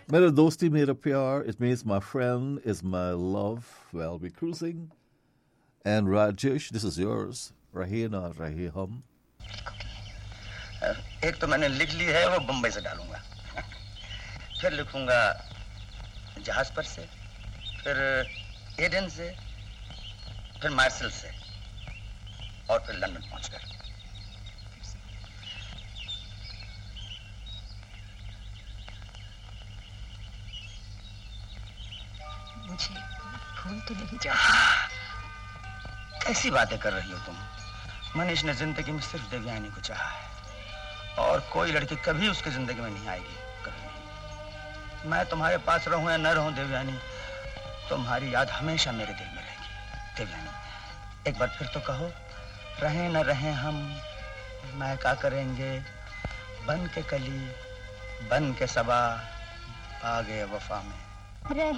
मेरा दोस्ती मेरा प्यार, it means my friend is my love. Well, we're cruising. And Rajesh, this is yours. रहे ना रहे हम. एक तो मैंने लिख ली है, वो बम्बई से डालूंगा. फिर लिखूंगा जहाज पर से, फिर एडन से, फिर मार्शल से, और फिर लंदन पहुंचकर. मुझे भूल तो नहीं जाती. कैसी बातें कर रही हो तुम? मनीष ने जिंदगी में सिर्फ देवयानी को चाहा है, और कोई लड़की कभी उसकी जिंदगी में नहीं आएगी, कभी नहीं. मैं तुम्हारे पास रहूं या न रहूं देवयानी, तुम्हारी याद हमेशा मेरे दिल में रहेगी. देवयानी, एक बार फिर तो कहो, रहें न रहें हम, मैं क्या करेंगे, बन के कली, बन के सबा, आ गए वफा में.